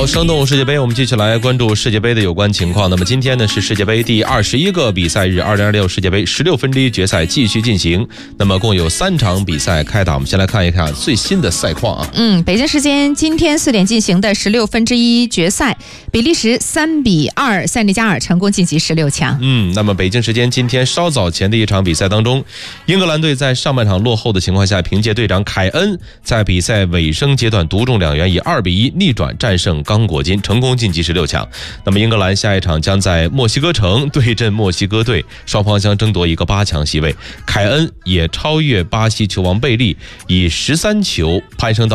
生动世界杯，我们继续来关注世界杯的有关情况。那么今天呢是世界杯第21个比赛日，2026世界杯16分之一决赛继续进行。那么共有3场比赛开打，我们先来看一看最新的赛况啊。 北京时间今天4点进行的16分之一决赛，比利时3比2塞内加尔成功晋级16强。 那么北京时间今天稍早前的一场比赛当中，英格兰队在上半场落后的情况下，凭借队长凯恩在比赛尾声阶段独中2元，以2比1逆转战胜刚果金，成功晋级16强。那么英格兰下一场将在墨西哥城对阵墨西哥队，双方将争夺一个8强席位。凯恩也超越巴西球王贝利，以13球攀升到